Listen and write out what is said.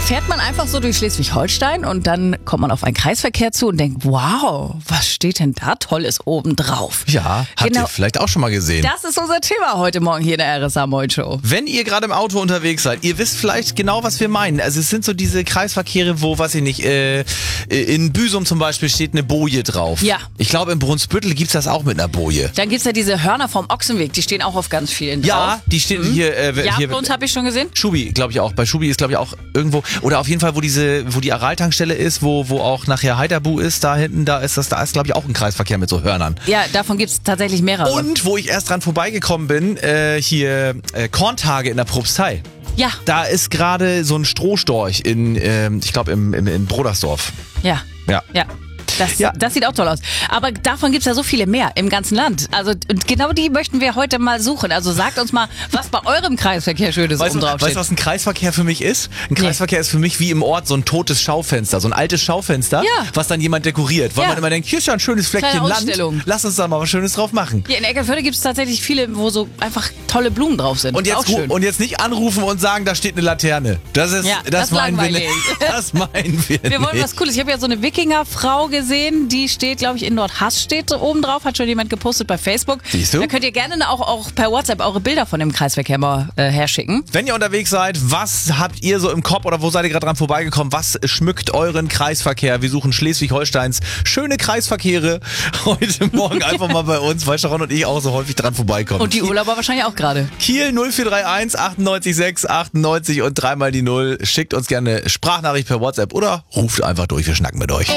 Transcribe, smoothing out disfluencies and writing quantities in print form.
fährt man einfach so durch Schleswig-Holstein und dann kommt man auf einen Kreisverkehr zu und denkt, wow, was steht denn da Tolles oben drauf? Ja, habt ihr vielleicht auch schon mal gesehen. Das ist unser Thema heute Morgen hier in der RSA Moin Show. Wenn ihr gerade im Auto unterwegs seid, ihr wisst vielleicht genau, was wir meinen. Also es sind so diese Kreisverkehre, wo, weiß ich nicht, in Büsum zum Beispiel steht eine Boje drauf. Ja. Ich glaube, in Brunsbüttel gibt's das auch mit einer Boje. Dann gibt's ja diese Hörner vom Ochsenweg, die stehen auch auf ganz vielen drauf. Ja, die stehen hier. Jagdlohns habe ich schon gesehen. Schubi, glaube ich auch. Bei Schubi ist, glaube ich, auch irgendwo, oder auf jeden Fall, wo die Aral-Tankstelle ist, wo auch nachher Heiderbu ist, da hinten, da ist, glaube ich, auch ein Kreisverkehr mit so Hörnern. Ja, davon gibt's tatsächlich mehrere. Und wo ich erst dran vorbeigekommen bin, hier Korntage in der Propstei. Ja. Da ist gerade so ein Strohstorch ich glaube, in Brodersdorf. Ja. Ja. Das sieht auch toll aus. Aber davon gibt's ja so viele mehr im ganzen Land. Also und genau die möchten wir heute mal suchen. Also sagt uns mal, was bei eurem Kreisverkehr Schönes oben drauf steht. Weißt du, was ein Kreisverkehr für mich ist? Ein Kreisverkehr ist für mich wie im Ort so ein totes Schaufenster, so ein altes Schaufenster, was dann jemand dekoriert. Weil man immer denkt, hier ist ja ein schönes Fleckchen Land, lass uns da mal was Schönes drauf machen. Hier in Eckernförde gibt's tatsächlich viele, wo so einfach tolle Blumen drauf sind. Und jetzt nicht anrufen und sagen, da steht eine Laterne. Das meinen wir nicht. Das meinen wir nicht. Wir wollen was Cooles. Ich habe ja so eine Wikingerfrau gesehen, die steht, glaube ich, in Nordhass steht oben drauf, hat schon jemand gepostet bei Facebook. Siehst du? Da könnt ihr gerne auch per WhatsApp eure Bilder von dem Kreisverkehr mal herschicken. Wenn ihr unterwegs seid, was habt ihr so im Kopf oder wo seid ihr gerade dran vorbeigekommen? Was schmückt euren Kreisverkehr? Wir suchen Schleswig-Holsteins schöne Kreisverkehre heute Morgen einfach mal bei uns, weil Sharon und ich auch so häufig dran vorbeikommen. Und die Urlauber wahrscheinlich auch gerade. Kiel 0431 98 6 98 und dreimal die 0. Schickt uns gerne Sprachnachricht per WhatsApp oder ruft einfach durch, wir schnacken mit euch.